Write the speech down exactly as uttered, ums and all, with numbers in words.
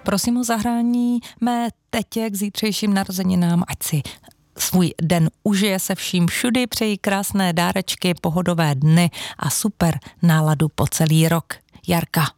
Prosím o zahrání mé tetě k zítřejším narozeninám, ať si svůj den užije se vším všudy, přeji krásné dárečky, pohodové dny a super náladu po celý rok. Jarka.